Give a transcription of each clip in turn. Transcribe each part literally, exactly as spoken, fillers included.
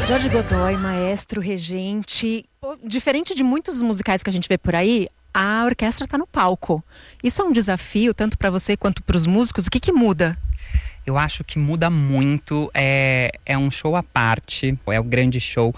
Jorge Godoy, maestro, regente. Pô, diferente de muitos musicais que a gente vê por aí, a orquestra está no palco. Isso é um desafio, tanto para você quanto para os músicos. O que que muda? Eu acho que muda muito. É, é um show à parte. É o grande show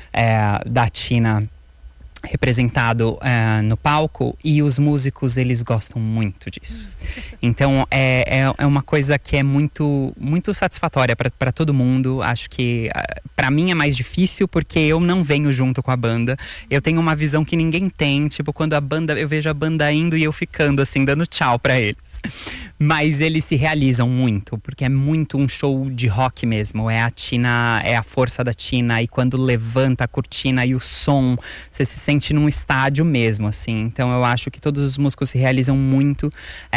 é, da Tina representado é, no palco, e os músicos, eles gostam muito disso. Então é, é, é uma coisa que é muito, muito satisfatória para todo mundo. Acho que para mim é mais difícil porque eu não venho junto com a banda. Eu tenho uma visão que ninguém tem, tipo, quando a banda, eu vejo a banda indo e eu ficando assim, dando tchau para eles. Mas eles se realizam muito, porque é muito um show de rock mesmo. É a Tina, é a força da Tina, e quando levanta a cortina e o som, você se sente num estádio mesmo, assim. Então eu acho que todos os músicos se realizam muito.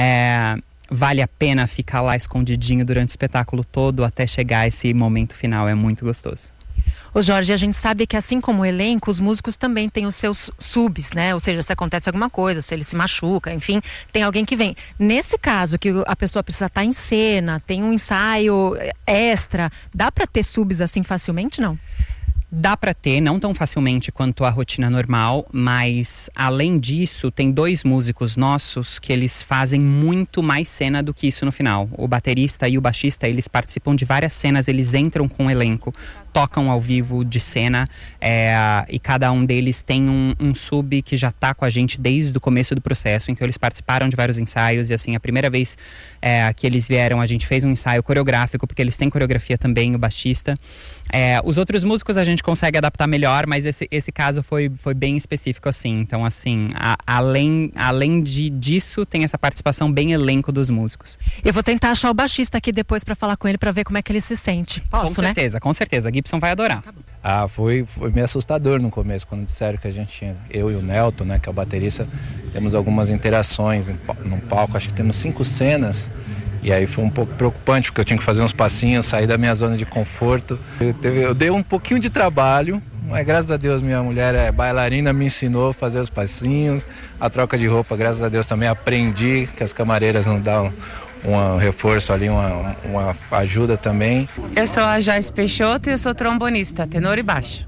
É, vale a pena ficar lá escondidinho durante o espetáculo todo até chegar esse momento final. É muito gostoso. Ô Jorge, a gente sabe que assim como o elenco, os músicos também têm os seus subs, né? Ou seja, se acontece alguma coisa, se ele se machuca, enfim, tem alguém que vem. Nesse caso, que a pessoa precisa estar em cena, tem um ensaio extra, dá pra ter subs assim facilmente, não? Dá para ter, não tão facilmente quanto a rotina normal, mas além disso, tem dois músicos nossos que eles fazem muito mais cena do que isso no final. O baterista e o baixista, eles participam de várias cenas, eles entram com o elenco, tocam ao vivo de cena, é, e cada um deles tem um, um sub que já tá com a gente desde o começo do processo. Então eles participaram de vários ensaios, e assim, a primeira vez é, que eles vieram, a gente fez um ensaio coreográfico, porque eles têm coreografia também, o baixista. É, os outros músicos a gente consegue adaptar melhor, mas esse, esse caso foi, foi bem específico, assim. Então, assim, a, além, além de, disso, tem essa participação bem elenco dos músicos. Eu vou tentar achar o baixista aqui depois pra falar com ele, pra ver como é que ele se sente. Posso, com certeza, né? Com certeza. A Gibson vai adorar. Tá, ah, foi, foi meio assustador no começo, quando disseram que a gente tinha, eu e o Nelton, né, que é o baterista, temos algumas interações em, no palco. Acho que temos cinco cenas. E aí foi um pouco preocupante, porque eu tinha que fazer uns passinhos, sair da minha zona de conforto. Eu, teve, eu dei um pouquinho de trabalho, mas graças a Deus minha mulher é bailarina, me ensinou a fazer os passinhos. A troca de roupa, graças a Deus também aprendi, que as camareiras não dão um reforço ali, uma, uma ajuda também. Eu sou a Joyce Peixoto e eu sou trombonista, tenor e baixo.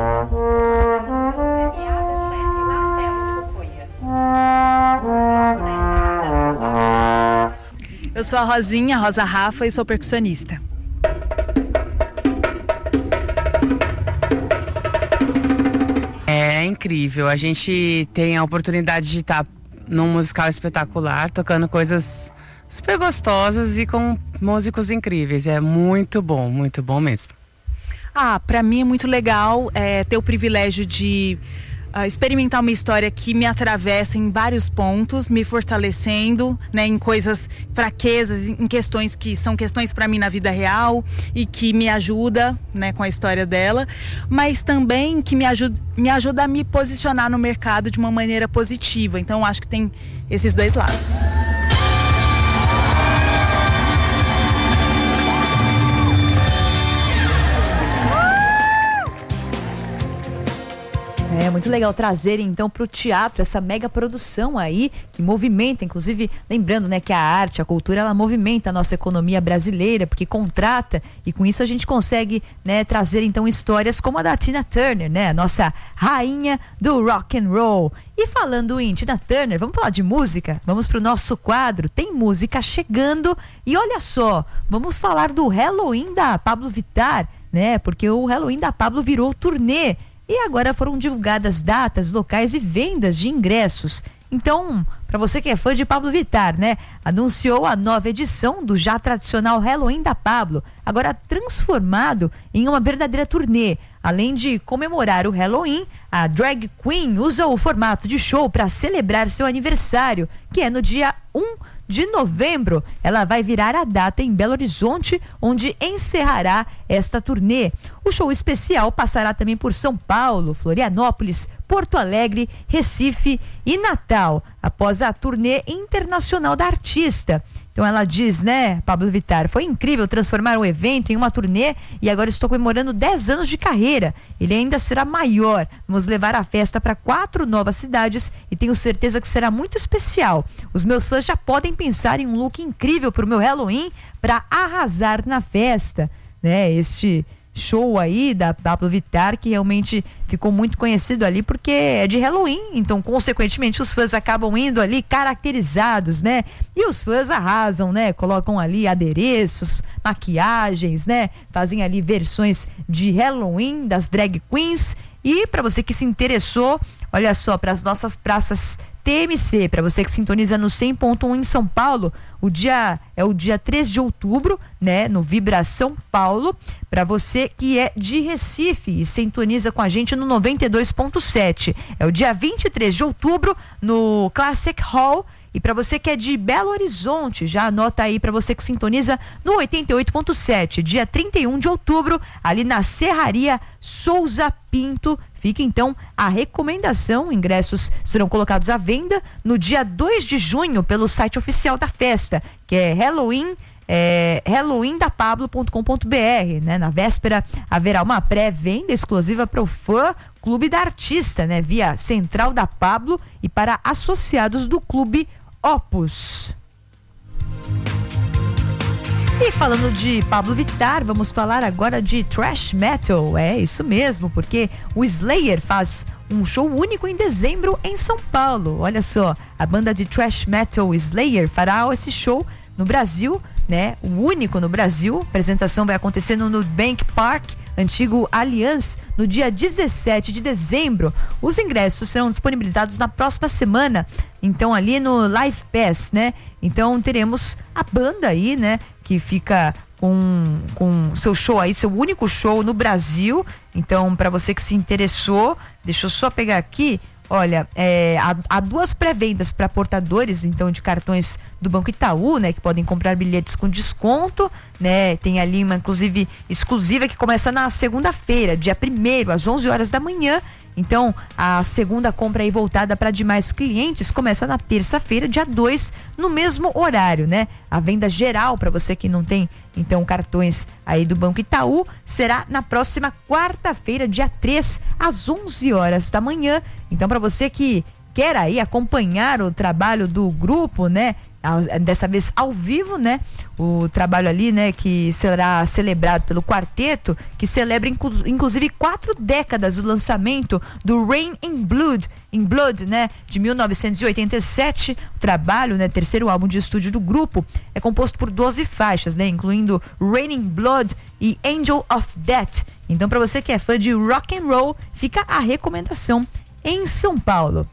Eu sou a Rosinha, Rosa Rafa, e sou percussionista. É incrível, a gente tem a oportunidade de estar num musical espetacular, tocando coisas super gostosas e com músicos incríveis. É muito bom, muito bom mesmo. Ah, pra mim é muito legal é, ter o privilégio de Uh, experimentar uma história que me atravessa em vários pontos, me fortalecendo, né, em coisas, fraquezas, em questões que são questões para mim na vida real e que me ajuda, né, com a história dela, mas também que me ajuda, me ajuda a me posicionar no mercado de uma maneira positiva. Então acho que tem esses dois lados. É muito legal trazer então para o teatro essa mega produção aí que movimenta, inclusive lembrando, né, que a arte, a cultura, ela movimenta a nossa economia brasileira, porque contrata, e com isso a gente consegue, né, trazer então histórias como a da Tina Turner, né, a nossa rainha do rock and roll. E falando em Tina Turner, vamos falar de música? Vamos para o nosso quadro, tem música chegando, e olha só, vamos falar do Halloween da Pablo Vittar, né, porque o Halloween da Pablo virou turnê. E agora foram divulgadas datas, locais e vendas de ingressos. Então, para você que é fã de Pablo Vittar, né? Anunciou a nova edição do já tradicional Halloween da Pablo, agora transformado em uma verdadeira turnê. Além de comemorar o Halloween, a drag queen usa o formato de show para celebrar seu aniversário, que é no dia um de novembro. Ela vai virar a data em Belo Horizonte, onde encerrará esta turnê. O show especial passará também por São Paulo, Florianópolis, Porto Alegre, Recife e Natal, após a turnê internacional da artista. Então ela diz, né, Pablo Vittar, foi incrível transformar o evento em uma turnê e agora estou comemorando dez anos de carreira. Ele ainda será maior. Vamos levar a festa para quatro novas cidades e tenho certeza que será muito especial. Os meus fãs já podem pensar em um look incrível para o meu Halloween para arrasar na festa. Né, este show aí da Pablo Vittar, que realmente ficou muito conhecido ali porque é de Halloween, então consequentemente os fãs acabam indo ali caracterizados, né? E os fãs arrasam, né? Colocam ali adereços, maquiagens, né? Fazem ali versões de Halloween das drag queens. E para você que se interessou, olha só, para as nossas praças T M C, para você que sintoniza no cem ponto um em São Paulo, o dia é o dia três de outubro, né, no Vibra São Paulo. Para você que é de Recife e sintoniza com a gente no noventa e dois ponto sete, é o dia vinte e três de outubro no Classic Hall. E para você que é de Belo Horizonte, já anota aí, para você que sintoniza no oitenta e oito ponto sete, dia trinta e um de outubro, ali na Serraria Souza Pinto. Fica então a recomendação, ingressos serão colocados à venda no dia dois de junho pelo site oficial da festa, que é Halloween, é, halloween da pablo ponto com ponto b r, né? Na véspera haverá uma pré-venda exclusiva para o fã clube da artista, né? Via Central da Pablo e para associados do clube Opus. E falando de Pablo Vittar, vamos falar agora de thrash metal. É isso mesmo, porque o Slayer faz um show único em dezembro em São Paulo. Olha só, a banda de thrash metal Slayer fará esse show no Brasil, né? O único no Brasil. A apresentação vai acontecer no Nubank Park, antigo Allianz, no dia dezessete de dezembro. Os ingressos serão disponibilizados na próxima semana, então ali no Live Pass, né? Então teremos a banda aí, né, que fica com, com seu show aí, seu único show no Brasil. Então, para você que se interessou, deixa eu só pegar aqui. Olha, é, há, há duas pré-vendas para portadores, então, de cartões do Banco Itaú, né, que podem comprar bilhetes com desconto, né? Tem ali uma, inclusive, exclusiva que começa na segunda-feira, dia primeiro, às onze horas da manhã. Então, a segunda compra aí voltada para demais clientes começa na terça-feira, dia dois, no mesmo horário, né? A venda geral, para você que não tem, então, cartões aí do Banco Itaú, será na próxima quarta-feira, dia três, às onze horas da manhã. Então, para você que quer aí acompanhar o trabalho do grupo, né? Dessa vez ao vivo, né? O trabalho ali, né? Que será celebrado pelo quarteto, que celebra inclu- inclusive quatro décadas do lançamento do Rain in Blood, in Blood, né? De mil novecentos e oitenta e sete. O trabalho, né? Terceiro álbum de estúdio do grupo, é composto por doze faixas, né? Incluindo Rain in Blood e Angel of Death. Então, para você que é fã de rock and roll, fica a recomendação em São Paulo.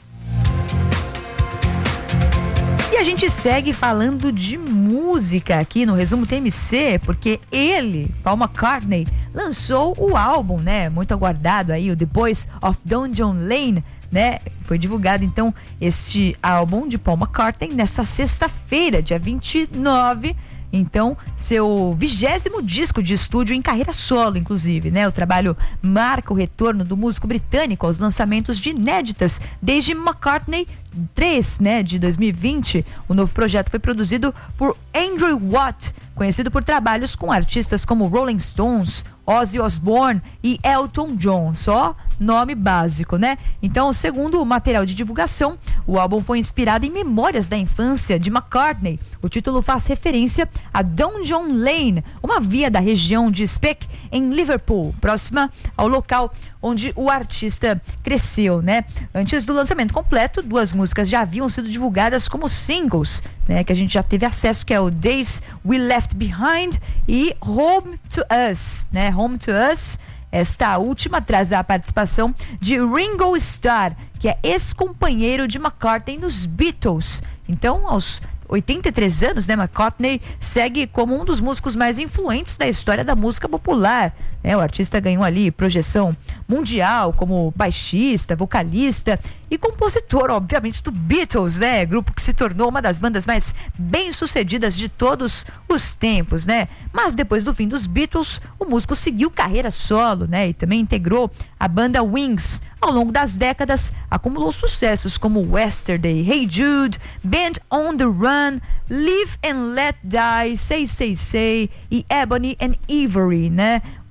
E a gente segue falando de música aqui no Resumo T M C, porque ele, Paul McCartney, lançou o álbum, né, muito aguardado aí, o The Boys of Dungeon Lane, né? Foi divulgado então este álbum de Paul McCartney nesta sexta-feira, dia vinte e nove. Então, seu vigésimo disco de estúdio em carreira solo, inclusive, né? O trabalho marca o retorno do músico britânico aos lançamentos de inéditas desde McCartney três, né? De dois mil e vinte. O novo projeto foi produzido por Andrew Watt, conhecido por trabalhos com artistas como Rolling Stones, Ozzy Osbourne e Elton John. Só nome básico, né? Então, segundo o material de divulgação, o álbum foi inspirado em memórias da infância de McCartney. O título faz referência a Dungeon Lane, uma via da região de Speke, em Liverpool, próxima ao local onde o artista cresceu, né? Antes do lançamento completo, duas músicas já haviam sido divulgadas como singles, né? Que a gente já teve acesso, que é o Days We Left Behind e Home to Us, né? Home to Us. Esta última traz a participação de Ringo Starr, que é ex-companheiro de McCartney nos Beatles. Então, aos oitenta e três anos, né, McCartney segue como um dos músicos mais influentes da história da música popular. É, o artista ganhou ali projeção mundial como baixista, vocalista e compositor, obviamente, do Beatles, né? Grupo que se tornou uma das bandas mais bem-sucedidas de todos os tempos, né? Mas depois do fim dos Beatles, o músico seguiu carreira solo, né? E também integrou a banda Wings. Ao longo das décadas, acumulou sucessos como Yesterday, Hey Jude, Band on the Run, Live and Let Die, Say Say Say e Ebony and Ivory, né?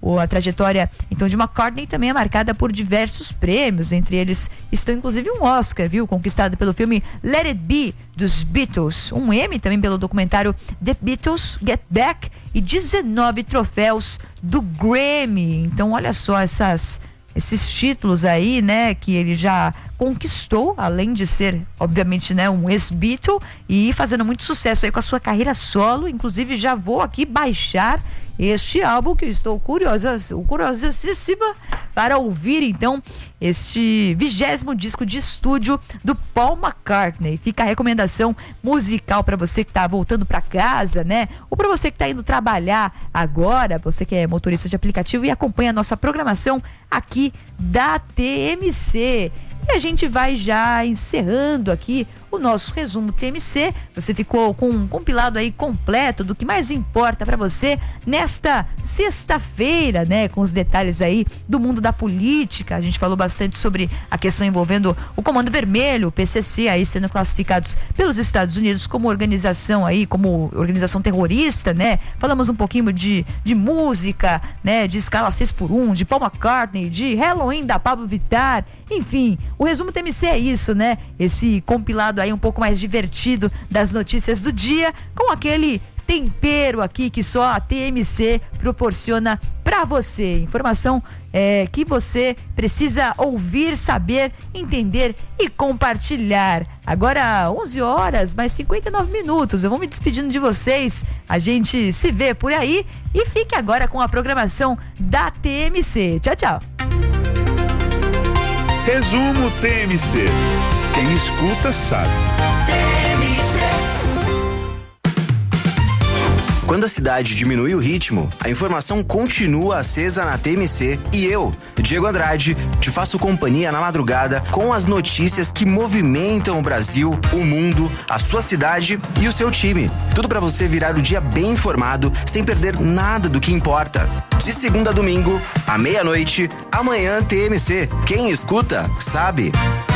O, a trajetória então de McCartney também é marcada por diversos prêmios, entre eles estão inclusive um Oscar, viu, conquistado pelo filme Let It Be dos Beatles, um Emmy também pelo documentário The Beatles Get Back e dezenove troféus do Grammy. Então olha só essas esses títulos aí, né, que ele já conquistou, além de ser, obviamente, né, um ex-Beatle e fazendo muito sucesso aí com a sua carreira solo. Inclusive já vou aqui baixar este álbum que eu estou curiosa, curiosíssima para ouvir então este vigésimo disco de estúdio do Paul McCartney. Fica a recomendação musical para você que está voltando para casa, né? Ou para você que está indo trabalhar agora, você que é motorista de aplicativo e acompanha a nossa programação aqui da T M C. E a gente vai já encerrando aqui o nosso resumo T M C. Você ficou com um compilado aí completo do que mais importa para você nesta sexta-feira, né? Com os detalhes aí do mundo da política. A gente falou bastante sobre a questão envolvendo o Comando Vermelho, o P C C, aí sendo classificados pelos Estados Unidos como organização aí, como organização terrorista, né? Falamos um pouquinho de, de música, né? De escala seis por um, de Paul McCartney, de Halloween da Pablo Vittar, enfim. O resumo T M C é isso, né? Esse compilado aí um pouco mais divertido das notícias do dia, com aquele tempero aqui que só a T M C proporciona para você. Informação é, que você precisa ouvir, saber, entender e compartilhar. Agora onze horas, mais cinquenta e nove minutos. Eu vou me despedindo de vocês. A gente se vê por aí e fique agora com a programação da T M C. Tchau, tchau. Resumo T M C. Quem escuta sabe. Quando a cidade diminui o ritmo, a informação continua acesa na T M C e eu, Diego Andrade, te faço companhia na madrugada com as notícias que movimentam o Brasil, o mundo, a sua cidade e o seu time. Tudo para você virar o dia bem informado, sem perder nada do que importa. De segunda a domingo, à meia-noite, amanhã T M C. Quem escuta, sabe.